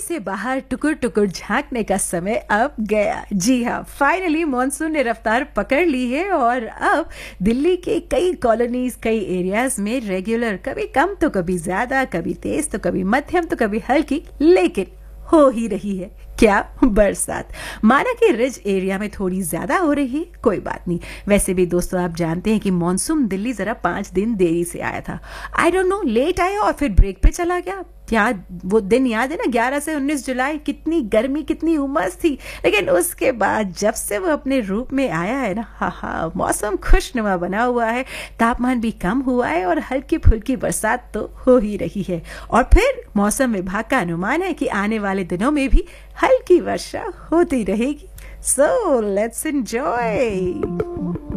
से बाहर टुकुर टुकुर झांकने का समय अब गया। जी हाँ, फाइनली मॉनसून ने रफ्तार पकड़ ली है और अब दिल्ली के कई कॉलोनीज, कई एरियाज में रेगुलर, कभी कम तो कभी ज्यादा, कभी तेज तो कभी मध्यम तो कभी हल्की, लेकिन हो ही रही है क्या, बरसात। माना कि रिज एरिया में थोड़ी ज्यादा हो रही है, कोई बात नहीं। वैसे भी दोस्तों, आप जानते हैं कि मॉनसून दिल्ली जरा 5 दिन देरी से आया था। आई डोंट नो, लेट आया और फिर ब्रेक पे चला गया। क्या वो दिन याद है ना, 11 से 19 जुलाई, कितनी गर्मी, कितनी उमस थी। लेकिन उसके बाद जब से वो अपने रूप में आया है ना, हाँ, मौसम खुशनुमा बना हुआ है, तापमान भी कम हुआ है और हल्की फुल्की बरसात तो हो ही रही है। और फिर मौसम विभाग का अनुमान है कि आने वाले दिनों में भी हल्की वर्षा होती रहेगी। So let's enjoy.